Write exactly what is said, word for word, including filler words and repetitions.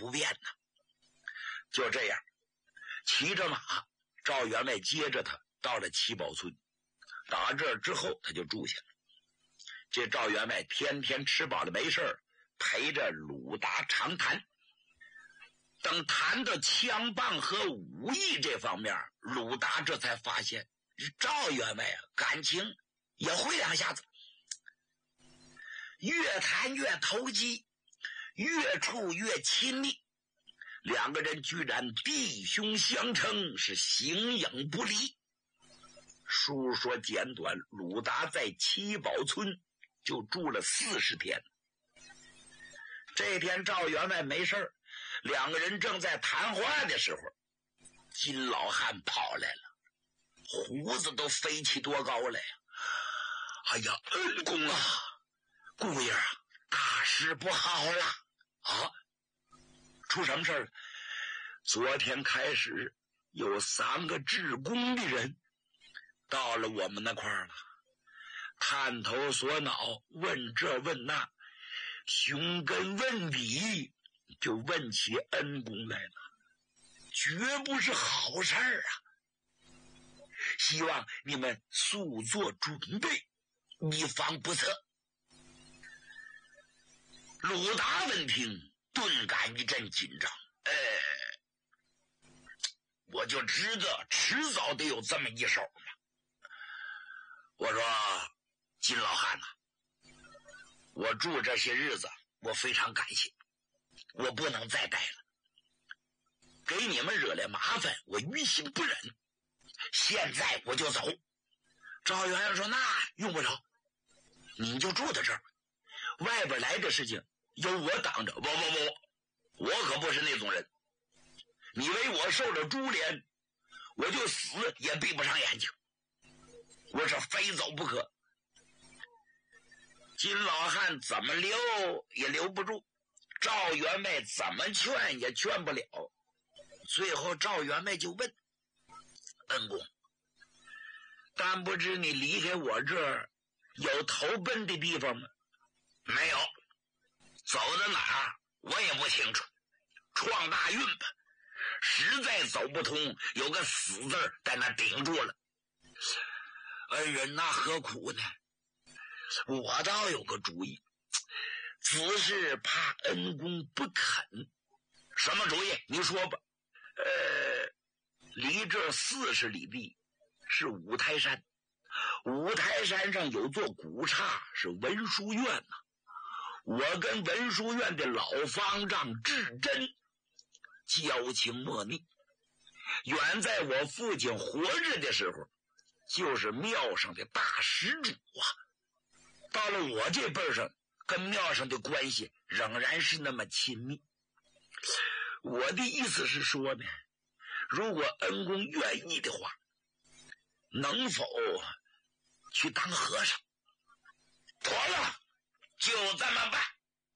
不便呢。就这样，骑着马，赵员外接着他到了七宝村。打这儿之后，他就住下了。这赵员外天天吃饱了没事陪着鲁达长谈。等谈到枪棒和武艺这方面，鲁达这才发现赵员外啊，感情也会两下子，越谈越投机，越处越亲密，两个人居然弟兄相称，是形影不离。书说简短，鲁达在七宝村就住了四十天。这天赵员外没事，两个人正在谈话的时候，金老汉跑来了，胡子都飞起多高来呀！哎呀，恩公啊，姑爷啊，大事不好了啊！出什么事了？昨天开始有三个治工的人到了我们那块儿了，探头索脑，问这问那，寻根问底，就问起恩公来了，绝不是好事儿啊！希望你们速做准备，以防不测。鲁达闻听，顿感一阵紧张。哎，我就知道迟早得有这么一手嘛。我说，金老汉呐、啊，我住这些日子，我非常感谢，我不能再待了，给你们惹来麻烦，我于心不忍。现在我就走。赵元元说：“那用不着，你就住在这儿，外边来的事情由我挡着。不不不，我可不是那种人。你以为我受了株连，我就死也闭不上眼睛，我是非走不可。”金老汉怎么留也留不住，赵员外怎么劝也劝不了。最后赵员外就问恩公：“但不知你离开我这儿有投奔的地方吗？”“没有，走到哪儿我也不清楚，撞大运吧，实在走不通，有个死字在那顶住了。恩人那何苦呢？我倒有个主意，只是怕恩公不肯。”“什么主意？你说吧。”“呃，离这四十里地是五台山，五台山上有座古刹，是文殊院呐、啊。我跟文殊院的老方丈智真交情莫逆，远在我父亲活着的时候，就是庙上的大施主啊。到了我这辈上，跟庙上的关系仍然是那么亲密。我的意思是说呢，如果恩公愿意的话，能否去当和尚？”“妥了，就这么办。”